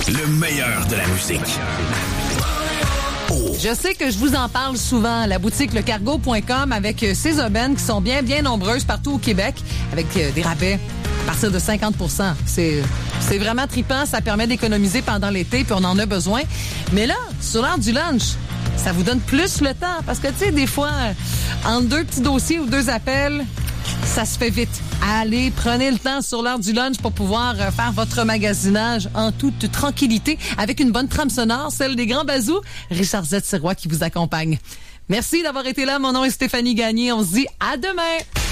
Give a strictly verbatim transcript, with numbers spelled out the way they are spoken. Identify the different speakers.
Speaker 1: Le meilleur de la musique.
Speaker 2: Je sais que je vous en parle souvent, la boutique lecargo point com avec ses aubaines qui sont bien, bien nombreuses partout au Québec, avec des rabais à partir de cinquante pour cent. C'est, c'est vraiment trippant, ça permet d'économiser pendant l'été, puis on en a besoin. Mais là, sur l'heure du lunch, ça vous donne plus le temps, parce que, tu sais, des fois, entre deux petits dossiers ou deux appels, ça se fait vite. Allez, prenez le temps sur l'heure du lunch pour pouvoir faire votre magasinage en toute tranquillité avec une bonne trame sonore, celle des Grands Bazous. Richard Z. Sirois qui vous accompagne. Merci d'avoir été là. Mon nom est Stéphanie Gagné. On se dit à demain.